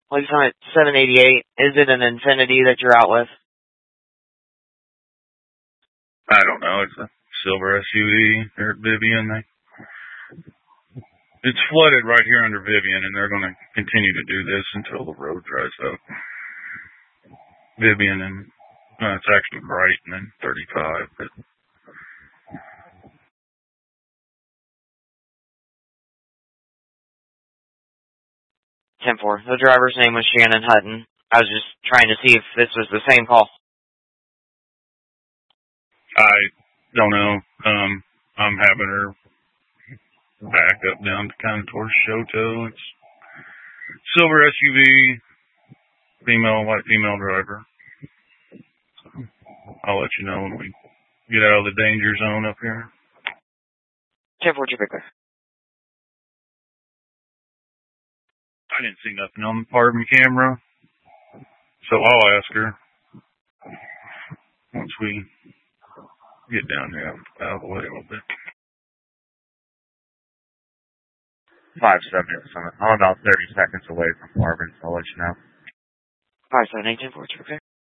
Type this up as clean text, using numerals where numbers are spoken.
Police on at 788. Is it an Infiniti that you're out with? I don't know. It's a silver SUV. They're at Vivian. It's flooded right here under Vivian, and they're going to continue to do this until the road dries up. Vivian, and it's actually Bright, and then 35. But 10-4. The driver's name was Shannon Hutton. I was just trying to see if this was the same call. I don't know. I'm having her back up down kind of towards Shoto. It's silver SUV, white female driver. I'll let you know when we get out of the danger zone up here. 10-4, Jupiter. I didn't see nothing on the Parvin camera, so I'll ask her once we get down here out of the way a little bit. 5-7. I'm about 30 seconds away from Parvin, so I'll let you know. 5-7-8-10-4, Jupiter.